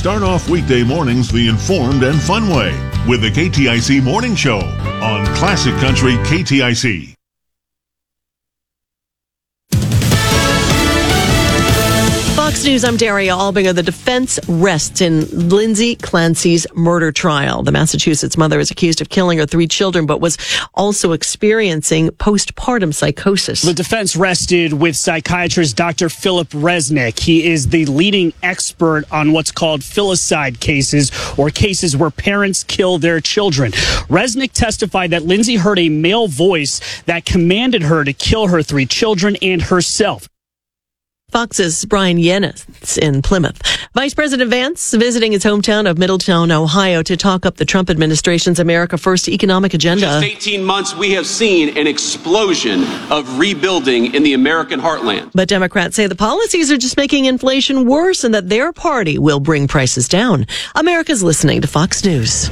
Start off weekday mornings the informed and fun way with the KTIC Morning Show on Classic Country KTIC. Fox News, I'm Daria Albinger. The defense rests in Lindsay Clancy's murder trial. The Massachusetts mother is accused of killing her 3 children, but was also experiencing postpartum psychosis. The defense rested with psychiatrist Dr. Philip Resnick. He is the leading expert on what's called filicide cases, or cases where parents kill their children. Resnick testified that Lindsay heard a male voice that commanded her to kill her 3 children and herself. Fox's Brian Yennis in Plymouth. Vice President Vance visiting his hometown of Middletown, Ohio, to talk up the Trump administration's America First economic agenda. In just 18 months, we have seen an explosion of rebuilding in the American heartland. But Democrats say the policies are just making inflation worse and that their party will bring prices down. America's listening to Fox News.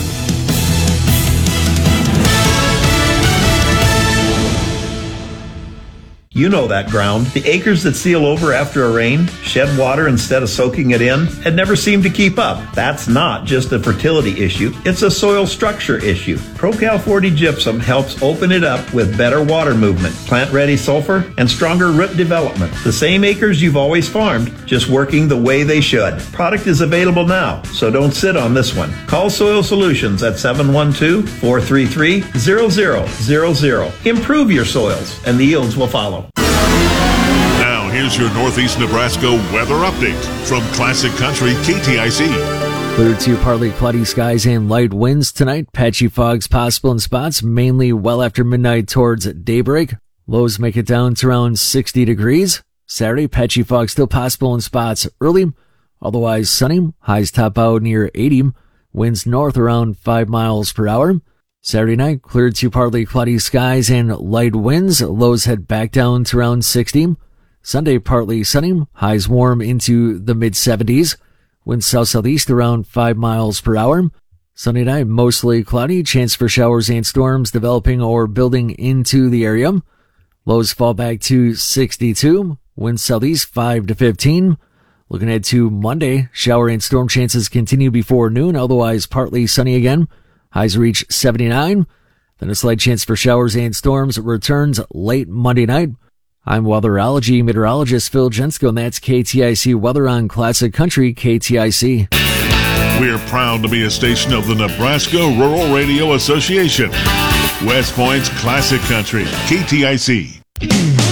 You know that ground. The acres that seal over after a rain, shed water instead of soaking it in, and never seem to keep up. That's not just a fertility issue, it's a soil structure issue. ProCal 40 gypsum helps open it up with better water movement, plant-ready sulfur, and stronger root development. The same acres you've always farmed, just working the way they should. Product is available now, so don't sit on this one. Call Soil Solutions at 712-433-0000. Improve your soils, and the yields will follow. Now, here's your Northeast Nebraska weather update from Classic Country KTIC. Clear to partly cloudy skies and light winds tonight. Patchy fogs possible in spots, mainly well after midnight towards daybreak. Lows make it down to around 60 degrees. Saturday, patchy fog still possible in spots early. Otherwise sunny. Highs top out near 80. Winds north around 5 miles per hour. Saturday night, cleared to partly cloudy skies and light winds. Lows head back down to around 60. Sunday, partly sunny. Highs warm into the mid-70s. Winds south-southeast around 5 miles per hour. Sunday night, mostly cloudy. Chance for showers and storms developing or building into the area. Lows fall back to 62. Winds southeast 5 to 15. Looking ahead to Monday, shower and storm chances continue before noon. Otherwise, partly sunny again. Highs reach 79. Then a slight chance for showers and storms returns late Monday night. I'm weatherology meteorologist Phil Jensko, and that's KTIC Weather on Classic Country KTIC. We're proud to be a station of the Nebraska Rural Radio Association. West Point's Classic Country KTIC.